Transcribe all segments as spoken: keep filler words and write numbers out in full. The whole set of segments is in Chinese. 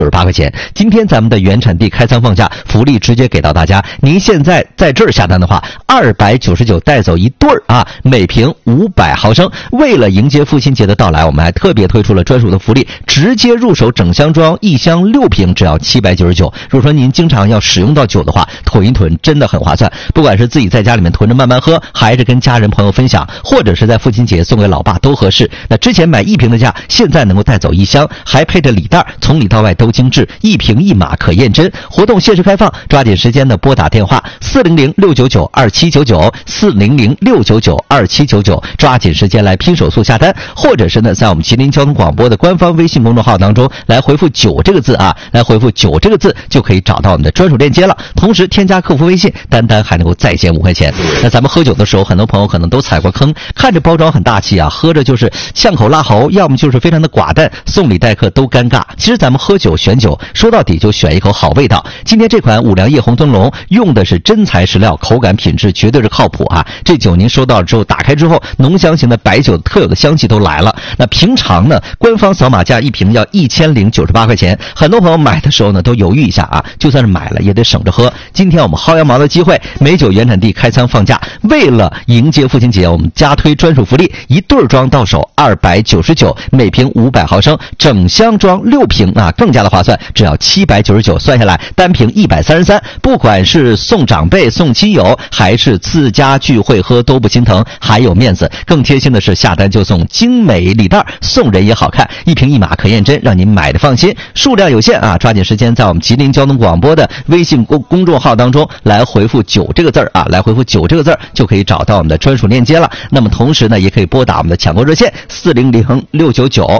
九十八块钱。今天咱们的原产地开仓放价福利直接给到大家，您现在在这儿下单的话，二百九十九带走一对儿啊，每瓶五百毫升。为了迎接父亲节的到来，我们还特别推出了专属的福利，直接入手整箱装，一箱六瓶只要七百九十九。如果说您经常要使用到酒的话，囤一囤真的很划算。不管是自己在家里面囤着慢慢喝，还是跟家人朋友分享，或者是在父亲节送给老爸都合适。那之前买一瓶的价，现在能够带走一箱，还配着礼袋，从里到外都精致，一瓶一码可验真。活动限时开放，抓紧时间的拨打电话四零零六九九二七九九四零零六九九二七九九，抓紧时间来拼手速下单，或者是呢在我们吉林交通广播的官方微信公众号当中来回复九这个字啊，来回复九这个字就可以找到我们的专属链接了。同时添加客服微信，单单还能够再减五块钱。那咱们喝酒的时候，很多朋友可能都踩过坑，看着包装很大气啊，喝着就是呛口辣喉，要么就是非常的寡淡，送礼待客都尴尬。其实咱们喝酒选酒，说到底就选一口好味道。今天这款五粮液红灯笼用的是真材实料，口感品质绝对是靠谱啊！这酒您收到了之后，打开之后，浓香型的白酒特有的香气都来了。那平常呢，官方扫码价一瓶要一千零九十八块钱，很多朋友买的时候呢都犹豫一下啊，就算是买了也得省着喝。今天我们薅羊毛的机会，美酒原产地开仓放价，为了迎接父亲节，我们加推专属福利，一对装到手二百九十九，每瓶五百毫升，整箱装六瓶啊，更加的划算，只要七百九十九，算下来单瓶一百三十三。不管是送长辈、送亲友，还是自家聚会喝都不心疼，还有面子。更贴心的是，下单就送精美礼袋，送人也好看，一瓶一码可验真，让您买的放心。数量有限啊，抓紧时间在我们吉林交通广播的微信公公众号当中来回复九这个字儿啊，来回复九这个字儿就可以找到我们的专属链接了。那么同时呢，也可以拨打我们的抢购热线四零零六九九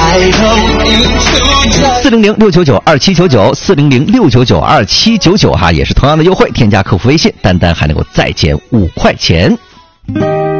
四零零六九九二七九九四零零六九九二七九九哈，也是同样的优惠，添加客服微信，单单还能够再减五块钱。